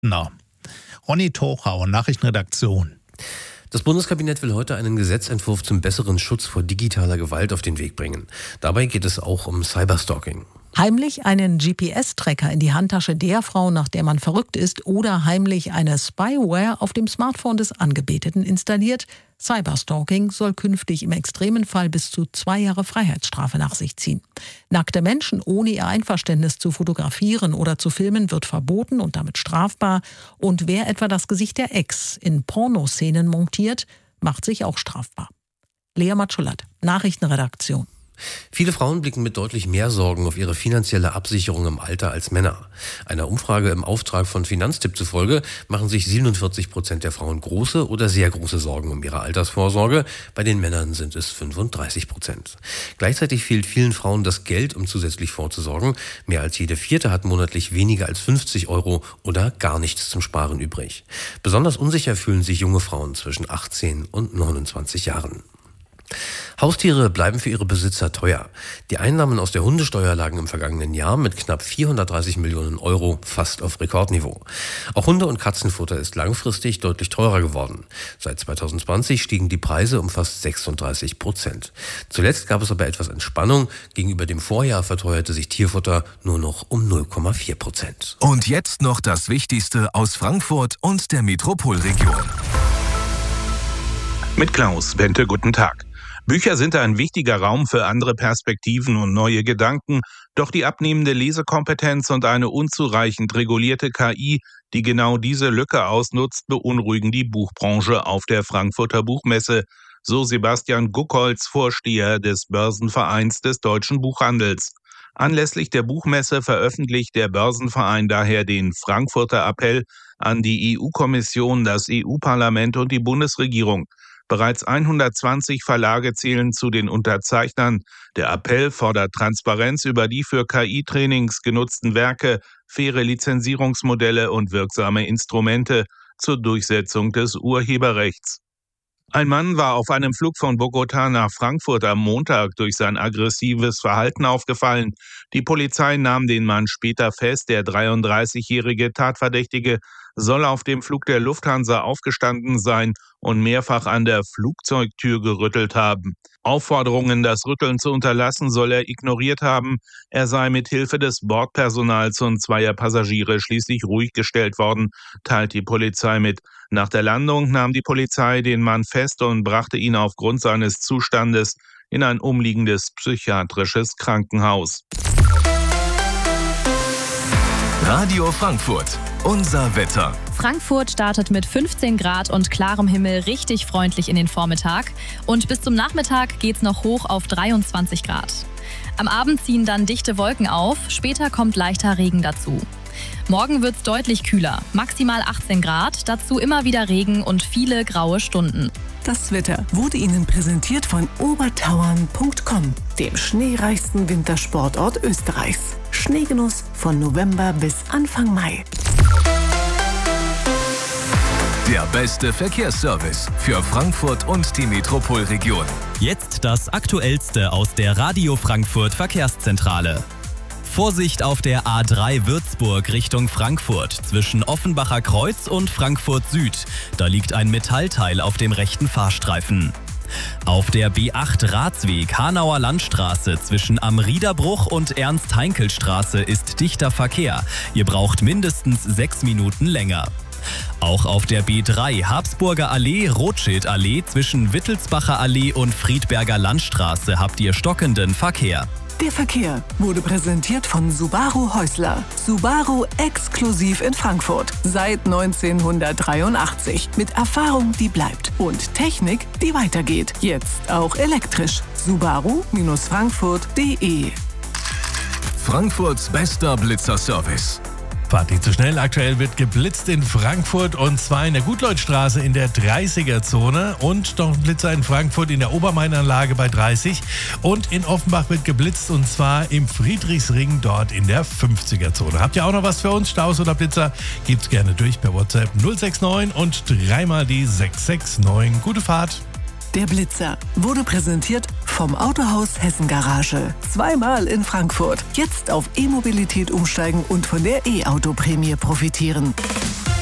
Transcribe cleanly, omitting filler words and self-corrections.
Na, Ronny Tochau, Nachrichtenredaktion. Das Bundeskabinett will heute einen Gesetzentwurf zum besseren Schutz vor digitaler Gewalt auf den Weg bringen. Dabei geht es auch um Cyberstalking. Heimlich einen GPS-Tracker in die Handtasche der Frau, nach der man verrückt ist, oder heimlich eine Spyware auf dem Smartphone des Angebeteten installiert. Cyberstalking soll künftig im extremen Fall bis zu 2 Jahre Freiheitsstrafe nach sich ziehen. Nackte Menschen ohne ihr Einverständnis zu fotografieren oder zu filmen wird verboten und damit strafbar. Und wer etwa das Gesicht der Ex in Pornoszenen montiert, macht sich auch strafbar. Lea Matschulat, Nachrichtenredaktion. Viele Frauen blicken mit deutlich mehr Sorgen auf ihre finanzielle Absicherung im Alter als Männer. Einer Umfrage im Auftrag von Finanztipp zufolge machen sich 47% der Frauen große oder sehr große Sorgen um ihre Altersvorsorge. Bei den Männern sind es 35%. Gleichzeitig fehlt vielen Frauen das Geld, um zusätzlich vorzusorgen. Mehr als jede vierte hat monatlich weniger als 50 € oder gar nichts zum Sparen übrig. Besonders unsicher fühlen sich junge Frauen zwischen 18 und 29 Jahren. Haustiere bleiben für ihre Besitzer teuer. Die Einnahmen aus der Hundesteuer lagen im vergangenen Jahr mit knapp 430 Millionen € fast auf Rekordniveau. Auch Hunde- und Katzenfutter ist langfristig deutlich teurer geworden. Seit 2020 stiegen die Preise um fast 36%. Zuletzt gab es aber etwas Entspannung. Gegenüber dem Vorjahr verteuerte sich Tierfutter nur noch um 0,4%. Und jetzt noch das Wichtigste aus Frankfurt und der Metropolregion. Mit Klaus Bente, guten Tag. Bücher sind ein wichtiger Raum für andere Perspektiven und neue Gedanken, doch die abnehmende Lesekompetenz und eine unzureichend regulierte KI, die genau diese Lücke ausnutzt, beunruhigen die Buchbranche auf der Frankfurter Buchmesse, so Sebastian Guckholz, Vorsteher des Börsenvereins des deutschen Buchhandels. Anlässlich der Buchmesse veröffentlicht der Börsenverein daher den Frankfurter Appell an die EU-Kommission, das EU-Parlament und die Bundesregierung. Bereits 120 Verlage zählen zu den Unterzeichnern. Der Appell fordert Transparenz über die für KI-Trainings genutzten Werke, faire Lizenzierungsmodelle und wirksame Instrumente zur Durchsetzung des Urheberrechts. Ein Mann war auf einem Flug von Bogotá nach Frankfurt am Montag durch sein aggressives Verhalten aufgefallen. Die Polizei nahm den Mann später fest. Der 33-jährige Tatverdächtige soll auf dem Flug der Lufthansa aufgestanden sein und mehrfach an der Flugzeugtür gerüttelt haben. Aufforderungen, das Rütteln zu unterlassen, soll er ignoriert haben. Er sei mit Hilfe des Bordpersonals und 2 Passagiere schließlich ruhig gestellt worden, teilt die Polizei mit. Nach der Landung nahm die Polizei den Mann fest und brachte ihn aufgrund seines Zustandes in ein umliegendes psychiatrisches Krankenhaus. Radio Frankfurt, unser Wetter. Frankfurt startet mit 15 Grad und klarem Himmel richtig freundlich in den Vormittag. Und bis zum Nachmittag geht's noch hoch auf 23 Grad. Am Abend ziehen dann dichte Wolken auf, später kommt leichter Regen dazu. Morgen wird's deutlich kühler, maximal 18 Grad, dazu immer wieder Regen und viele graue Stunden. Das Wetter wurde Ihnen präsentiert von obertauern.com, dem schneereichsten Wintersportort Österreichs. Schneegenuss von November bis Anfang Mai. Der beste Verkehrsservice für Frankfurt und die Metropolregion. Jetzt das Aktuellste aus der Radio Frankfurt Verkehrszentrale. Vorsicht auf der A3 Würzburg Richtung Frankfurt zwischen Offenbacher Kreuz und Frankfurt Süd. Da liegt ein Metallteil auf dem rechten Fahrstreifen. Auf der B8 Ratsweg Hanauer Landstraße zwischen Am Riederbruch und Ernst-Heinkel-Straße ist dichter Verkehr. Ihr braucht mindestens 6 Minuten länger. Auch auf der B3 Habsburger Allee, Rothschild-Allee zwischen Wittelsbacher Allee und Friedberger Landstraße habt ihr stockenden Verkehr. Der Verkehr wurde präsentiert von Subaru Häusler. Subaru exklusiv in Frankfurt. Seit 1983. Mit Erfahrung, die bleibt. Und Technik, die weitergeht. Jetzt auch elektrisch. Subaru-Frankfurt.de. Frankfurts bester Blitzer-Service. Fahrt nicht zu schnell. Aktuell wird geblitzt in Frankfurt und zwar in der Gutleutstraße in der 30er-Zone und noch ein Blitzer in Frankfurt in der Obermainanlage bei 30 und in Offenbach wird geblitzt und zwar im Friedrichsring dort in der 50er-Zone. Habt ihr auch noch was für uns? Staus oder Blitzer? Gibt's gerne durch per WhatsApp 069 und 3 mal die 669. Gute Fahrt! Der Blitzer wurde präsentiert vom Autohaus Hessen Garage. 2-mal in Frankfurt. Jetzt auf E-Mobilität umsteigen und von der E-Auto-Prämie profitieren.